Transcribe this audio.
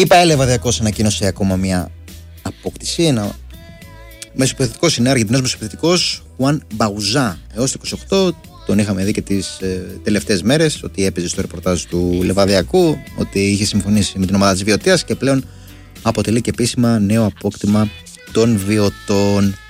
Η ΠΑΕ Λεβαδιακός ανακοίνωσε ακόμα μια απόκτηση. Ένα μεσοπαιδευτικός είναι Αργεντινός μεσοπαιδευτικός Χουάν Μπαουζά. Έως το 28 τον είχαμε δει και τις τελευταίες μέρες ότι έπαιζε στο ρεπορτάζ του Λεβαδιακού, ότι είχε συμφωνήσει με την ομάδα της Βιωτίας και πλέον αποτελεί και επίσημα νέο απόκτημα των Βιωτών.